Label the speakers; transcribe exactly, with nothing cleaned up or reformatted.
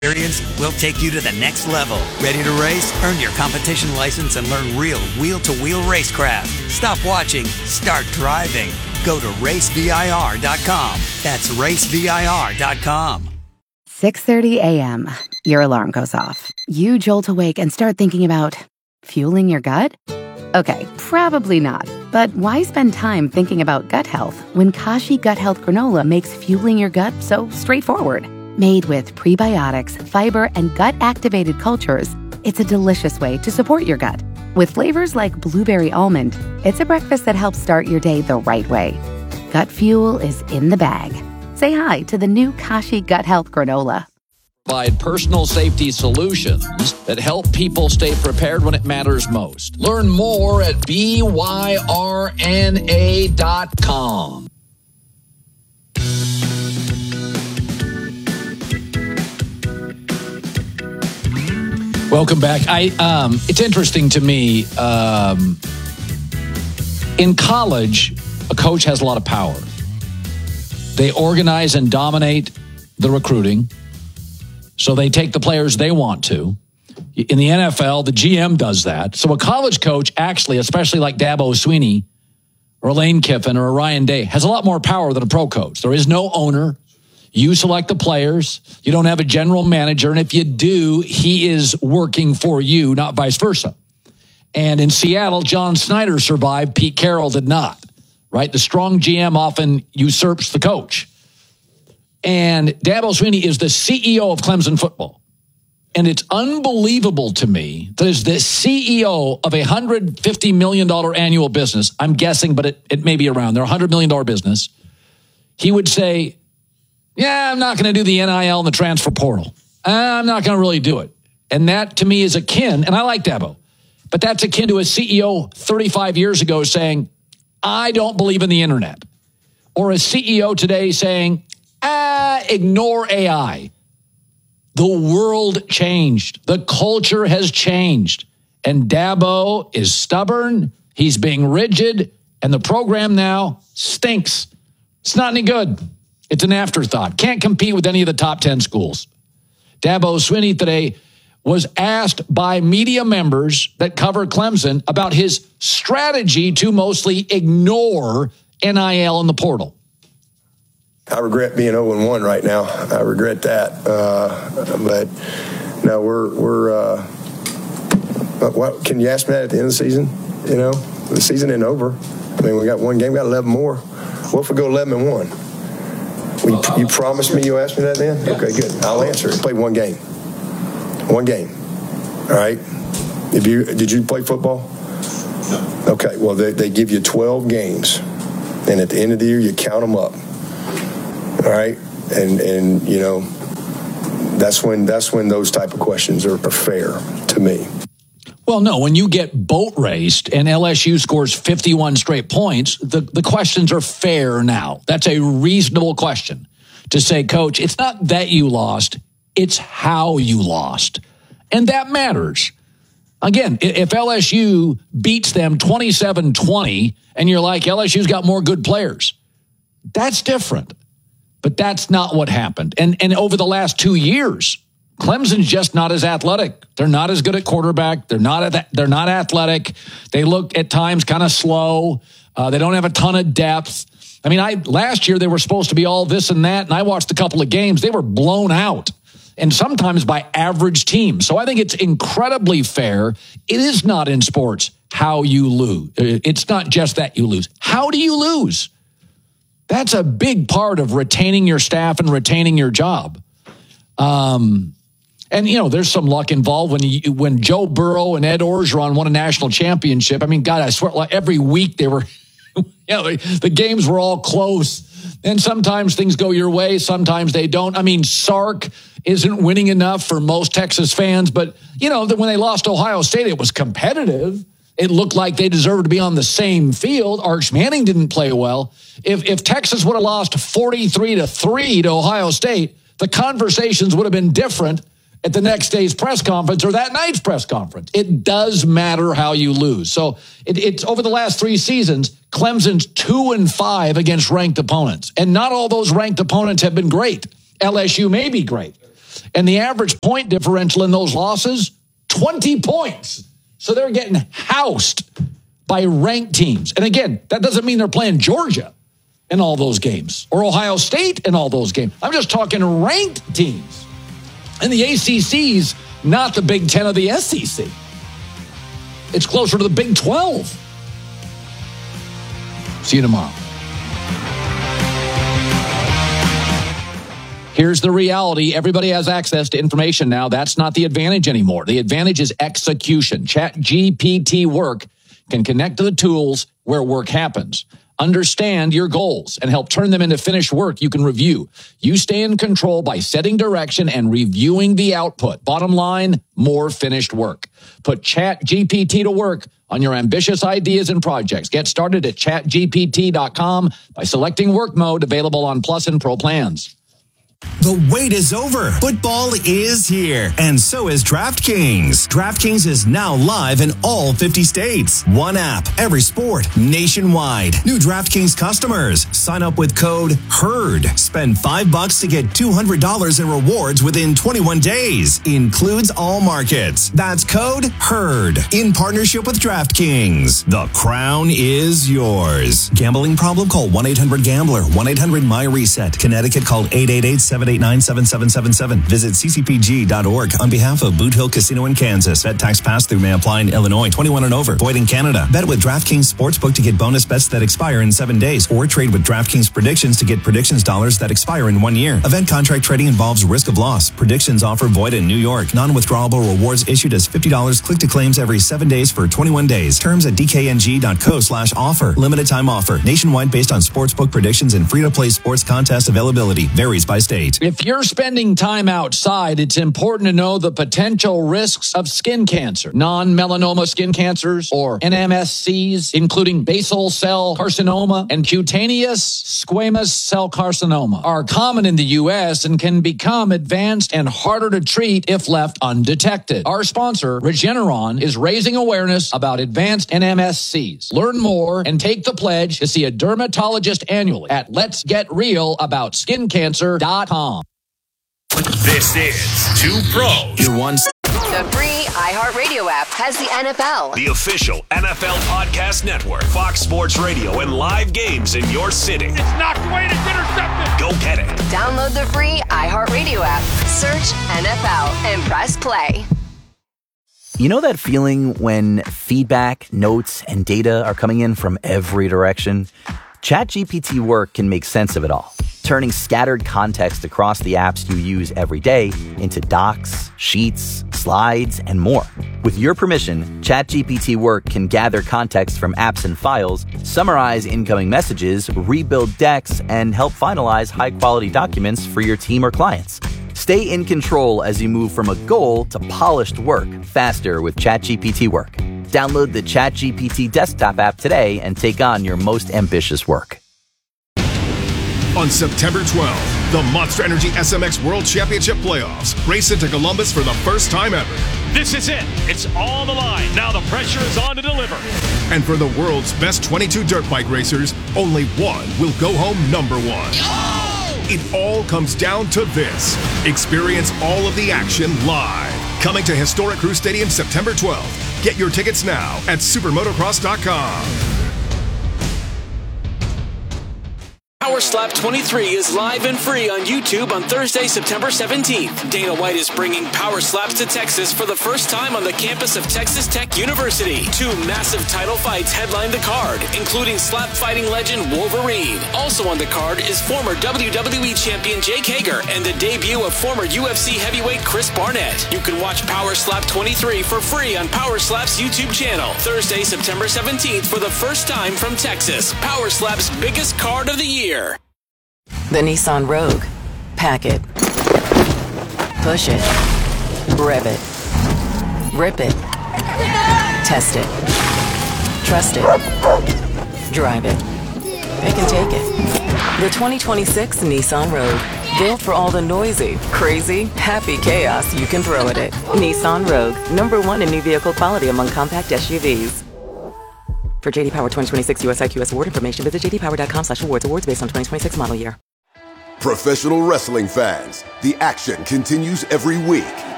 Speaker 1: Experience will take you to the next level. Ready to race? Earn your competition license and learn real wheel-to-wheel racecraft. Stop watching. Start driving. Go to race vir dot com. That's race vir dot com.
Speaker 2: six thirty a.m. Your alarm goes off. You jolt awake and start thinking about fueling your gut? Okay, probably not. But why spend time thinking about gut health when Kashi Gut Health Granola makes fueling your gut so straightforward? Made with prebiotics, fiber, and gut-activated cultures, it's a delicious way to support your gut. With flavors like blueberry almond, it's a breakfast that helps start your day the right way. Gut fuel is in the bag. Say hi to the new Kashi Gut Health Granola.
Speaker 3: Provide personal safety solutions that help people stay prepared when it matters most. Learn more at B Y R N A dot com. Welcome back. I um, it's interesting to me. Um, in college, a coach has a lot of power. They organize and dominate the recruiting, so they take the players they want to. In the N F L, the G M does that. So a college coach actually, especially like Dabo Swinney or a Lane Kiffin or a Ryan Day, has a lot more power than a pro coach. There is no owner. You select the players. You don't have a general manager. And if you do, he is working for you, not vice versa. And in Seattle, John Snyder survived. Pete Carroll did not, right? The strong G M often usurps the coach. And Dabo Swinney is the C E O of Clemson football. And it's unbelievable to me that as the C E O of a one hundred fifty million dollars annual business, I'm guessing, but it, it may be around there, one hundred million dollars business, he would say, yeah, I'm not going to do the N I L and the transfer portal. I'm not going to really do it. And that to me is akin, and I like Dabo, but that's akin to a C E O thirty-five years ago saying, I don't believe in the internet. Or a C E O today saying, ah, ignore A I. The world changed. The culture has changed. And Dabo is stubborn. He's being rigid. And the program now stinks. It's not any good. It's an afterthought. Can't compete with any of the top ten schools. Dabo Swinney today was asked by media members that cover Clemson about his strategy to mostly ignore N I L in the portal.
Speaker 4: I regret being oh and one right now. I regret that. Uh, but no, we're we're. Uh, what can you ask me that at the end of the season? You know, the season ain't over. I mean, we got one game, we got eleven more. What if we go eleven and one? Well, you, you promised me you'll ask me that then? Okay, good. I'll answer it. Played one game. One game. All right. If you did you play football? No. Okay. Well, they they give you twelve games, and at the end of the year, you count them up. All right, and and you know, that's when that's when those type of questions are, are fair to me.
Speaker 3: Well, no, when you get boat raced and L S U scores fifty-one straight points, the, the questions are fair now. That's a reasonable question to say, Coach, it's not that you lost, it's how you lost. And that matters. Again, if L S U beats them twenty-seven twenty and you're like, L S U's got more good players, that's different. But that's not what happened. And and over the last two years, Clemson's just not as athletic. They're not as good at quarterback. They're not at, they're not athletic. They look at times kind of slow. Uh, they don't have a ton of depth. I mean, I last year they were supposed to be all this and that, and I watched a couple of games. They were blown out, and sometimes by average teams. So I think it's incredibly fair. It is not in sports how you lose. It's not just that you lose. How do you lose? That's a big part of retaining your staff and retaining your job. Um, and, you know, there's some luck involved when you, when Joe Burrow and Ed Orgeron won a national championship. I mean, God, I swear, like every week they were, you know, the games were all close. And sometimes things go your way, sometimes they don't. I mean, Sark isn't winning enough for most Texas fans. But, you know, when they lost Ohio State, it was competitive. It looked like they deserved to be on the same field. Arch Manning didn't play well. If if Texas would have lost forty-three to three to Ohio State, the conversations would have been different at the next day's press conference or that night's press conference. It does matter how you lose. So it, it's over the last three seasons, Clemson's two and five against ranked opponents. And not all those ranked opponents have been great. L S U may be great. And the average point differential in those losses, twenty points. So they're getting housed by ranked teams. And again, that doesn't mean they're playing Georgia in all those games or Ohio State in all those games. I'm just talking ranked teams. And the A C C's not the Big Ten of the S E C. It's closer to the Big twelve. See you tomorrow. Here's the reality. Everybody has access to information now. That's not the advantage anymore. The advantage is execution. ChatGPT Work can connect to the tools where work happens. Understand your goals and help turn them into finished work you can review. You stay in control by setting direction and reviewing the output. Bottom line, more finished work. Put ChatGPT to work on your ambitious ideas and projects. Get started at chat G P T dot com by selecting work mode, available on Plus and Pro plans.
Speaker 5: The wait is over. Football is here, and so is DraftKings. DraftKings is now live in all fifty states. One app, every sport, nationwide. New DraftKings customers, sign up with code HERD. Spend five bucks to get two hundred dollars in rewards within twenty-one days. Includes all markets. That's code HERD. In partnership with DraftKings. The crown is yours. Gambling problem? Call one eight hundred gambler. one eight hundred my reset. Connecticut, call eight eight eight, seven eight nine, seven seven seven seven. Visit c c p g dot org on behalf of Boot Hill Casino in Kansas. Bet tax pass-through may apply in Illinois. twenty-one and over. Void in Canada. Bet with DraftKings Sportsbook to get bonus bets that expire in seven days. Or trade with DraftKings Predictions to get predictions dollars that expire in one year. Event contract trading involves risk of loss. Predictions offer void in New York. Non-withdrawable rewards issued as fifty dollars click to claims every seven days for twenty-one days. Terms at d k n g dot co slash offer. Limited time offer. Nationwide based on sportsbook predictions and free-to-play sports contest availability. Varies by state.
Speaker 3: If you're spending time outside, it's important to know the potential risks of skin cancer. Non-melanoma skin cancers, or N M S Cs, including basal cell carcinoma and cutaneous squamous cell carcinoma, are common in the U S and can become advanced and harder to treat if left undetected. Our sponsor, Regeneron, is raising awareness about advanced N M S Cs. Learn more and take the pledge to see a dermatologist annually at lets get real about skin cancer dot com.
Speaker 6: This is Two Pros.
Speaker 5: Your one.
Speaker 7: The free iHeartRadio app has the N F L,
Speaker 6: The official N F L podcast network, Fox Sports Radio, and live games in your city.
Speaker 8: It's knocked away and it's intercepted.
Speaker 6: Go get it.
Speaker 7: Download the free iHeartRadio app, search N F L, and press play.
Speaker 9: You know that feeling when feedback, notes, and data are coming in from every direction? ChatGPT Work can make sense of it all, turning scattered context across the apps you use every day into docs, sheets, slides, and more. With your permission, ChatGPT Work can gather context from apps and files, summarize incoming messages, rebuild decks, and help finalize high-quality documents for your team or clients. Stay in control as you move from a goal to polished work faster with ChatGPT Work. Download the ChatGPT desktop app today and take on your most ambitious work.
Speaker 10: On September twelfth, the Monster Energy S M X World Championship Playoffs race into Columbus for the first time ever.
Speaker 8: This is it. It's all on the line. Now the pressure is on to deliver.
Speaker 10: And for the world's best twenty-two dirt bike racers, only one will go home number one. Oh! It all comes down to this. Experience all of the action live. Coming to historic Crew Stadium September twelfth. Get your tickets now at supermotocross dot com.
Speaker 11: Power Slap twenty-three is live and free on YouTube on Thursday, September seventeenth. Dana White is bringing Power Slaps to Texas for the first time on the campus of Texas Tech University. Two massive title fights headline the card, including slap fighting legend Wolverine. Also on the card is former W W E champion Jake Hager and the debut of former U F C heavyweight Chris Barnett. You can watch Power Slap twenty-three for free on Power Slap's YouTube channel. Thursday, September seventeenth for the first time from Texas. Power Slap's biggest card of the year.
Speaker 12: The Nissan Rogue. Pack it. Push it. Rev it. Rip it. Test it. Trust it. Drive it. It can take it. The twenty twenty-six Nissan Rogue. Built for all the noisy, crazy, happy chaos you can throw at it. Nissan Rogue. Number one in new vehicle quality among compact S U Vs. For J D Power twenty twenty-six U S I Q S award information, visit j d power dot com slash awards. Awards based on twenty twenty-six model year.
Speaker 13: Professional wrestling fans, the action continues every week.